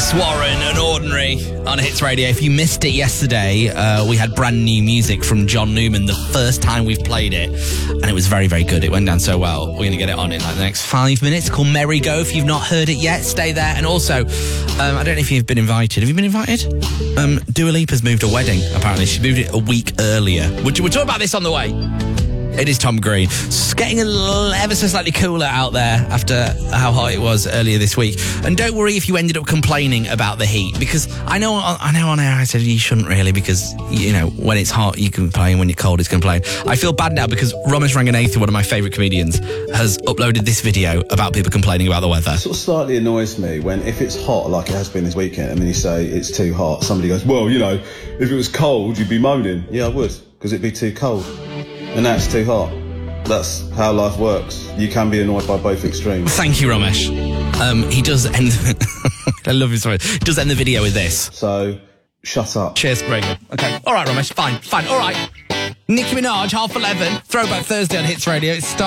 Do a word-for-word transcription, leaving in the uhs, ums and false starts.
Alex Warren and Ordinary on Hits Radio. If you missed it yesterday, uh, we had brand new music from John Newman the first time we've played it, and it was very, very good. It went down so well. We're going to get it on in like the next five minutes. It's called Merry Go. If you've not heard it yet, stay there. And also, um, I don't know if you've been invited. Have you been invited? Um, Dua Lipa's moved a wedding, apparently. She moved it a week earlier. We'll, we'll talk about this on the way. It is Tom Green. It's getting a little, ever so slightly cooler out there after how hot it was earlier this week. And don't worry if you ended up complaining about the heat, because I know I know on air I said you shouldn't really, because, you know, when it's hot you complain, when you're cold it's complain. I feel bad now because Ramesh Ranganathan, one of my favourite comedians, has uploaded this video about people complaining about the weather. It sort of slightly annoys me when, if it's hot like it has been this weekend, and then you say it's too hot, somebody goes, well, you know, if it was cold you'd be moaning. Yeah, I would, because it'd be too cold. And now it's too hot. That's how life works. You can be annoyed by both extremes. Thank you, Ramesh. Um, he does end... I love his story. He does end the video with this. So, shut up. Cheers, Brayden. Okay. All right, Ramesh. Fine. Fine. All right. Nicki Minaj, half eleven. Throwback Thursday on Hits Radio. It's start.